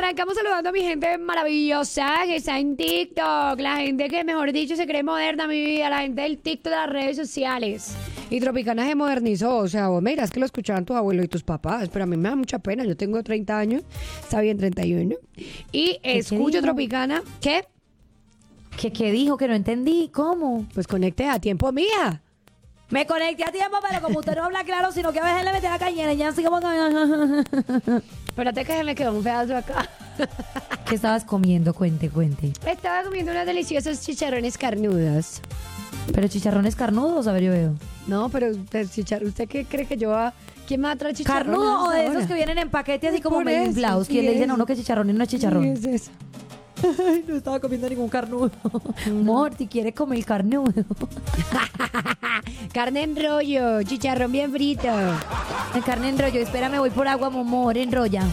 Arrancamos saludando a mi gente maravillosa que está en TikTok. La gente que, mejor dicho, se cree moderna, mi vida. La gente del TikTok de las redes sociales. Y Tropicana se modernizó. O sea, vos me dirás que lo escuchaban tus abuelos y tus papás. Pero a mí me da mucha pena. Yo tengo 30 años. Está bien, 31. Y escucho Tropicana. ¿Qué? ¿Qué dijo? Que no entendí. ¿Cómo? Pues conecte a tiempo, mía. Me conecté a tiempo, pero como usted no habla claro, sino que a veces le mete la cañera y ya así como... Espérate que se me quedó un pedazo acá. ¿Qué estabas comiendo? Cuente. Estaba comiendo unos deliciosos chicharrones carnudos. ¿Pero chicharrones carnudos? A ver, yo veo. No, pero ¿usted qué cree que yo va? ¿Quién me va a traer chicharrones? ¿Carnudo o de ahora? esos que vienen en paquete así como Por medio eso, inflados? sí ¿Quién le dicen es. a uno que chicharrón y no es chicharrón? ¿Qué es eso? Ay, no estaba comiendo ningún carnudo. Amor, si quiere comer el carnudo. Carne en rollo, chicharrón bien frito. El carne en rollo. Espérame, voy por agua, amor, enrolla.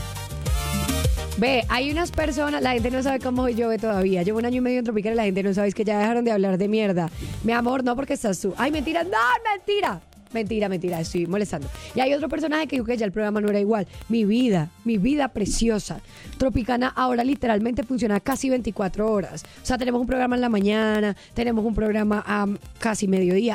Ve, hay unas personas, la gente no sabe cómo yo ve todavía. Llevo un año y medio en Tropical y la gente no sabe, es que ya dejaron de hablar de mierda. Mi amor, no, porque estás tú. Ay, mentira, no, mentira. Mentira, estoy molestando. Y hay otro personaje que dijo que ya el programa no era igual. Mi vida preciosa. Tropicana ahora literalmente funciona casi 24 horas. O sea, tenemos un programa en la mañana, tenemos un programa a casi mediodía,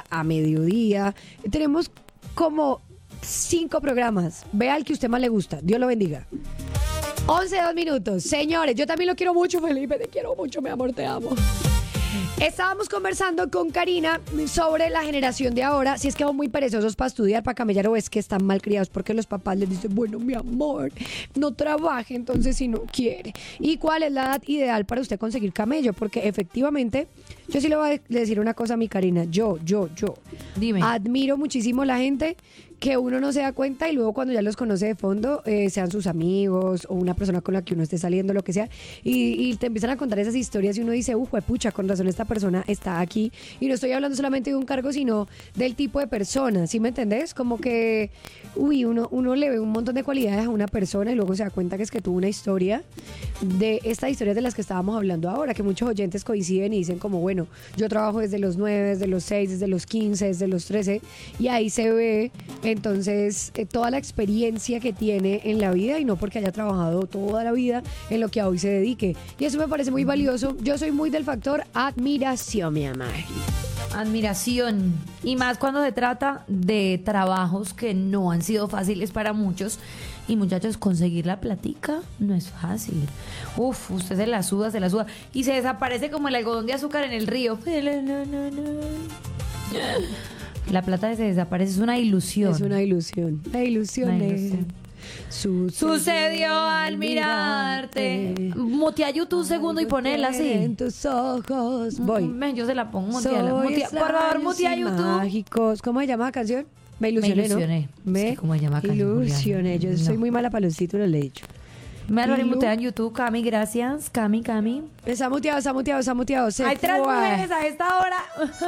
Tenemos como 5 programas. Vea el que a usted más le gusta. Dios lo bendiga. 11, 2 minutos. Señores, yo también lo quiero mucho, Felipe. Te quiero mucho, mi amor, te amo. Estábamos conversando con Karina sobre la generación de ahora, si es que son muy perezosos para estudiar, para camellar, o es que están mal criados porque los papás les dicen, bueno, mi amor, no trabaje entonces si no quiere. ¿Y cuál es la edad ideal para usted conseguir camello? Porque efectivamente, yo sí le voy a decir una cosa a mi Karina, yo Dime. admiro muchísimo a la gente que uno no se da cuenta y luego cuando ya los conoce de fondo, sean sus amigos o una persona con la que uno esté saliendo, lo que sea, y te empiezan a contar esas historias y uno dice, pucha, con razón esta persona está aquí. Y no estoy hablando solamente de un cargo, sino del tipo de persona, ¿sí me entendés? Como que, uno le ve un montón de cualidades a una persona y luego se da cuenta que es que tuvo una historia de estas historias de las que estábamos hablando ahora, que muchos oyentes coinciden y dicen como, bueno, yo trabajo desde los 9, desde los 6, desde los 15, desde los 13, y ahí se ve entonces toda la experiencia que tiene en la vida y no porque haya trabajado toda la vida en lo que a hoy se dedique. Y eso me parece muy valioso. Yo soy muy del factor admiración, mi amor. Admiración. Y más cuando se trata de trabajos que no han sido fáciles para muchos. Y muchachos, conseguir la platica no es fácil. Usted se la suda. Y se desaparece como el algodón de azúcar en el río. La plata se desaparece, es una ilusión. Es una ilusión. La ilusión es... Sucedió al mirarte. Mutea YouTube un segundo y ponela así. En tus ojos. Voy. Yo se la pongo, muteala. Por favor, mutea YouTube. Mágicos. ¿Cómo se llama la canción? Me ilusioné, ¿no? Es que ¿cómo se llama la canción, ilusioné. Yo soy muy mala para los títulos, le he dicho. Me lo mutea en YouTube, Cami, gracias. Cami. Está muteado. Hay 3 mujeres a esta hora.